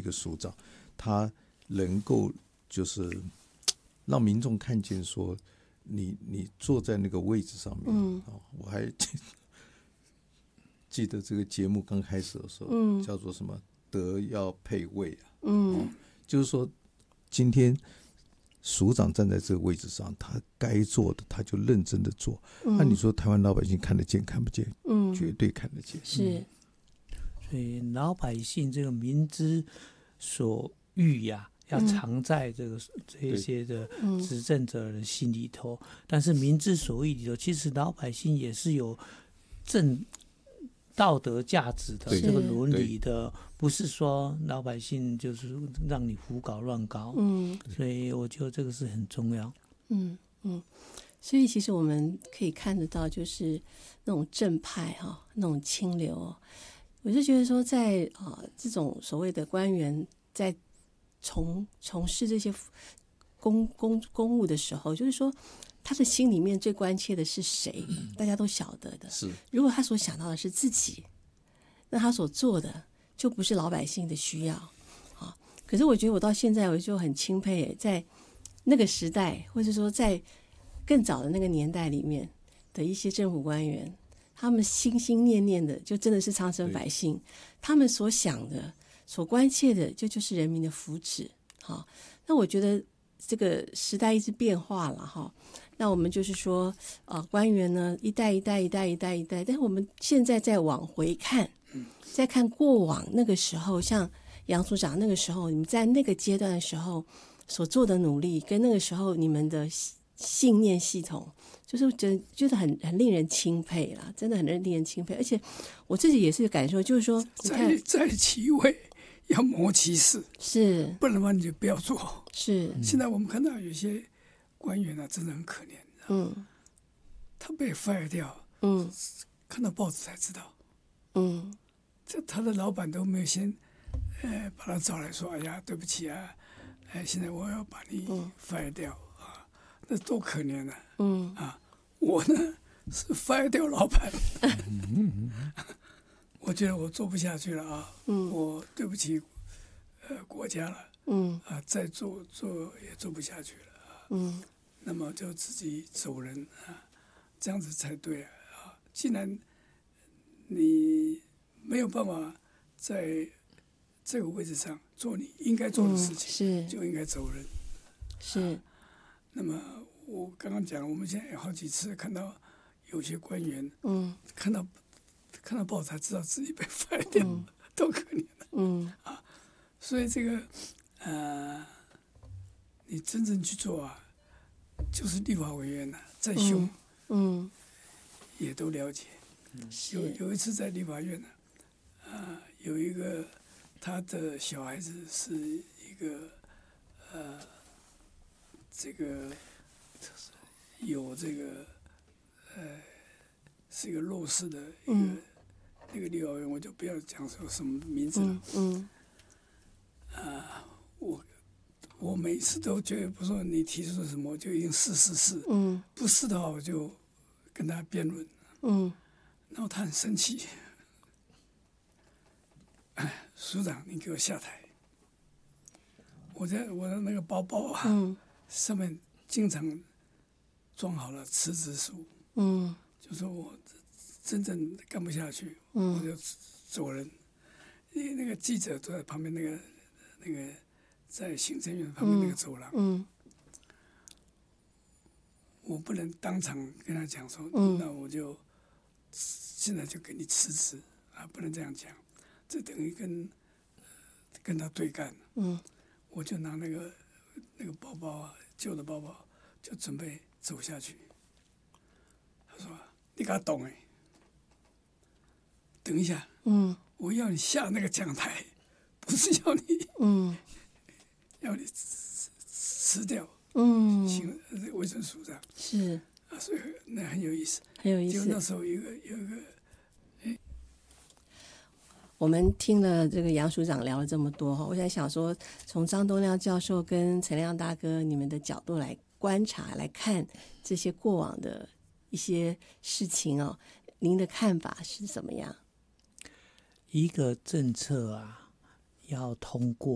个署长，他能够就是让民众看见说你坐在那个位置上面。我还记得这个节目刚开始的时候，叫做什么德要配位啊。就是说今天署长站在这个位置上，他该做的他就认真的做。那你说台湾老百姓看得见看不见？绝对看得见。 是， 所以老百姓这个民之所欲呀，要藏在这一些的执政者的心里头。但是民之所欲里头，其实老百姓也是有正道德价值的，这个伦理的，不是说老百姓就是让你胡搞乱搞。所以我觉得这个是很重要。 所以其实我们可以看得到，就是那种正派那种清流。我就觉得说在，这种所谓的官员在从事这些公务的时候，就是说他的心里面最关切的是谁，大家都晓得的。 是， 如果他所想到的是自己，那他所做的就不是老百姓的需要。可是我觉得我到现在我就很钦佩，在那个时代，或者说在更早的那个年代里面的一些政府官员，他们心心念念的就真的是苍生百姓，他们所想的所关切的就是人民的福祉。那我觉得这个时代一直变化了。那我们就是说官员呢一代一代，但是我们现在再往回看，再看过往那个时候，像杨署长那个时候，你们在那个阶段的时候所做的努力，跟那个时候你们的信念系统，就是觉得很令人钦佩啦，真的很令人钦佩。而且我自己也是感受，就是说在其位要谋其事， 是不然的话你就不要做。 是， 现在我们看到有些官员真的很可怜，他被 fire 掉，看到报纸才知道，这他的老板都没有先把他找来说，哎呀对不起啊，现在我要把你 fire 掉。那多可怜啊！我呢是 fire 掉老板，我觉得我做不下去了啊！我对不起国家了，再做也做不下去了，那么就自己走人啊，这样子才对啊！既然你没有办法在这个位置上做你应该做的事情，就应该走人。 是。 那么我刚刚讲，我们现在有好几次看到有些官员，看到报才知道自己被 fire 掉，多可怜了。所以这个你真正去做就是立法委员再凶，也都了解。有一次在立法院有一个他的小孩子是一个这个有这个是一个弱势的一个立法委员，我就不要讲说什么名字了。我每次都觉得，不说你提出什么，我就一定是，不是的话我就跟他辩论，然后他很生气，署长你给我下台。我的那个包包上面经常装好了辞职书，就说我真正干不下去，我就走人。那个记者都在旁边，那个在行政院旁边那个走廊，我不能当场跟他讲说，那我就现在就给你辞职不能这样讲，这等于跟他对干。我就拿那个包包旧的包包，就准备走下去。他说：“你给他懂等一下，我要你下那个讲台，不是要你辞掉。行，卫生署长是所以那很有意思， 很有意思。 就那时候有一个。” 我们听了这个杨署长聊了这么多，我在想说，从张东亮教授跟陈亮大哥你们的角度来观察来看这些过往的一些事情您的看法是怎么样？ 一个政策要通过